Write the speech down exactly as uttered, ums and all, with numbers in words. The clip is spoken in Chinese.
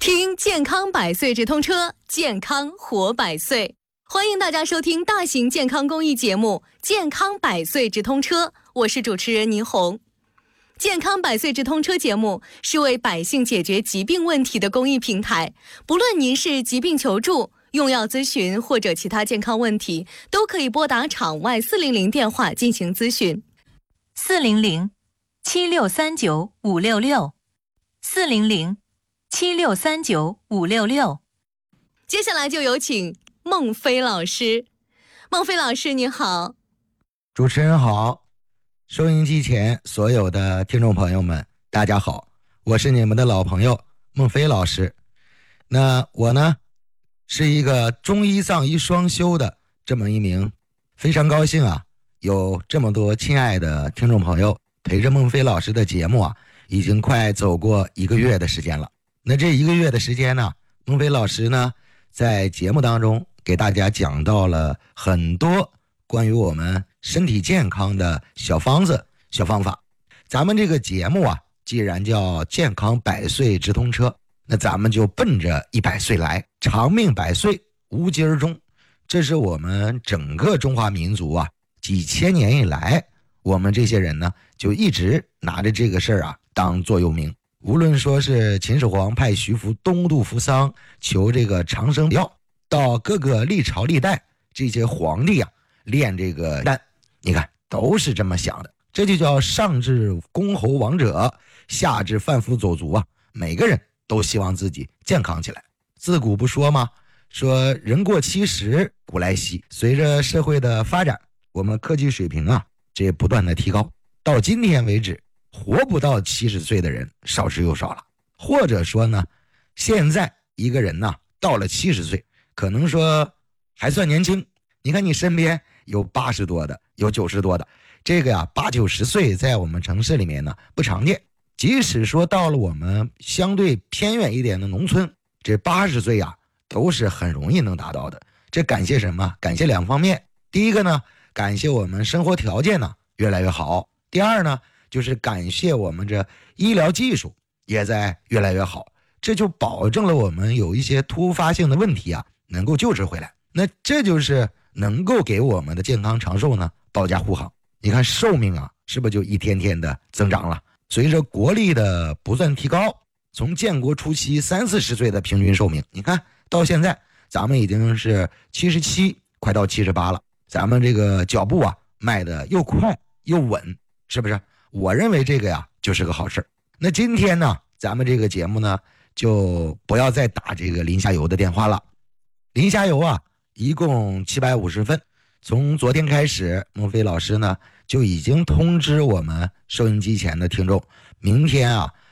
听健康百岁直通车，健康活百岁。欢迎大家收听大型健康公益节目《健康百岁直通车》，我是主持人倪虹。健康百岁直通车节目是为百姓解决疾病问题的公益平台，不论您是疾病求助、用药咨询或者其他健康问题，都可以拨打场外四零零电话进行咨询。 四零零七六三九五六六，四零零七六三九五六六。 接下来就有请孟非老师。孟非老师你好。 主持人好，收音机前所有的听众朋友们大家好，我是你们的老朋友孟非老师。那我呢是一个中医藏医双修的这么一名，非常高兴啊，有这么多亲爱的听众朋友陪着孟非老师的节目啊，已经快走过一个月的时间了。那这一个月的时间呢，孟非老师呢在节目当中给大家讲到了很多关于我们身体健康的小方子、小方法。咱们这个节目啊，既然叫健康百岁直通车，那咱们就奔着一百岁来，长命百岁，无疾而终。这是我们整个中华民族啊，几千年以来，我们这些人呢，就一直拿着这个事儿啊当座右铭。无论说是秦始皇派徐福东渡扶桑求这个长生药，到各个历朝历代这些皇帝啊炼这个丹，你看都是这么想的。这就叫上至公侯王者，下至贩夫走卒啊，每个人都希望自己健康起来。自古不说吗？说人过七十古来稀。随着社会的发展，我们科技水平啊这不断的提高，到今天为止，活不到七十岁的人少之又少了。或者说呢，现在一个人呢到了七十岁，可能说还算年轻。你看你身边有八十多的，有九十多的，这个呀八九十岁在我们城市里面呢不常见。即使说到了我们相对偏远一点的农村，这八十岁呀都是很容易能达到的。这感谢什么？感谢两方面。第一个呢，感谢我们生活条件呢越来越好。第二呢，就是感谢我们这医疗技术也在越来越好，这就保证了我们有一些突发性的问题啊能够救治回来。那这就是能够给我们的健康长寿呢保驾护航。你看寿命啊是不是就一天天的增长了？随着国力的不断提高，从建国初期三四十岁的平均寿命，你看到现在咱们已经是七十七，快到七十八了。咱们这个脚步啊迈得又快又稳，是不是？我认为这个呀就是个好事。那今天呢，咱们这个节目呢就不要再打这个林下游的电话了。林下游啊一共七百五十分，从昨天开始，孟非老师呢就已经通知我们收音机前的听众，明天啊